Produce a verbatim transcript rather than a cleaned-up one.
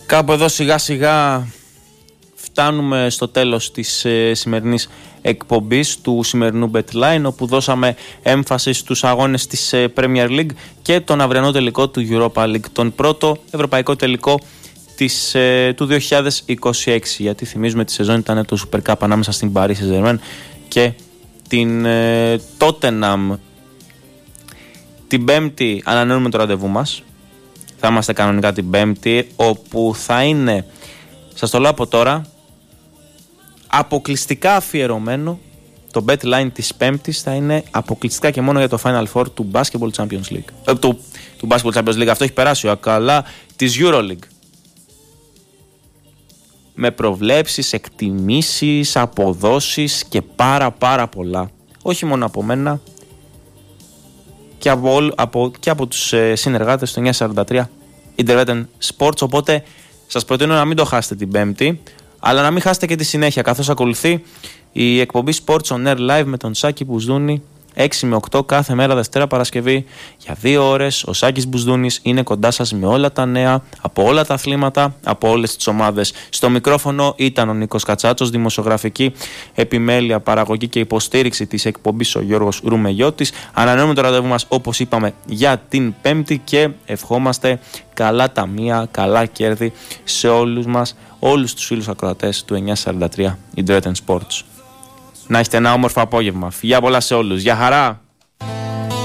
Κάπου εδώ σιγά σιγά φτάνουμε στο τέλος της ε, σημερινής εκπομπής του σημερινού BetLine, όπου δώσαμε έμφαση στους αγώνες της ε, Premier League και τον αυριανό τελικό του Europa League, τον πρώτο ευρωπαϊκό τελικό της, ε, του δύο χιλιάδες είκοσι έξι, γιατί θυμίζουμε τη σεζόν ήταν το Super Cup ανάμεσα στην Paris Saint-Germain και την ε, Tottenham. Την Πέμπτη ανανεώνουμε το ραντεβού μας. Θα είμαστε κανονικά την Πέμπτη, όπου θα είναι, σας το λέω από τώρα, αποκλειστικά αφιερωμένο. Το BetLine της Πέμπτης θα είναι αποκλειστικά και μόνο για το Final Four του Basketball Champions League. Ε, του, του Basketball Champions League, αυτό έχει περάσει ο καλά, της EuroLeague. Με προβλέψεις, εκτιμήσεις, αποδόσεις και πάρα πάρα πολλά. Όχι μόνο από μένα, και από, από, και από τους ε, συνεργάτες του εννιακόσια σαράντα τρία Interwetten Sports. Οπότε σας προτείνω να μην το χάσετε την Πέμπτη, αλλά να μην χάσετε και τη συνέχεια, καθώς ακολουθεί η εκπομπή Sports on Air Live με τον Σάκη Μπουσδούνη έξι με οκτώ κάθε μέρα Δευτέρα Παρασκευή για δύο ώρες. Ο Σάκης Μπουσδούνης είναι κοντά σας με όλα τα νέα από όλα τα αθλήματα, από όλες τις ομάδες. Στο μικρόφωνο ήταν ο Νίκος Κατσάτσος, δημοσιογραφική επιμέλεια, παραγωγή και υποστήριξη της εκπομπής ο Γιώργος Ρουμεγιώτης. Ανανεώνουμε το ραντεβού μας, όπως είπαμε, για την Πέμπτη και ευχόμαστε καλά ταμεία, καλά κέρδη σε όλους μας, όλους τους φίλους ακροατές του εννιακόσια σαράντα τρία Interwetten Sports. Να έχετε ένα όμορφο απόγευμα. Φιλιά πολλά σε όλους. Γεια χαρά!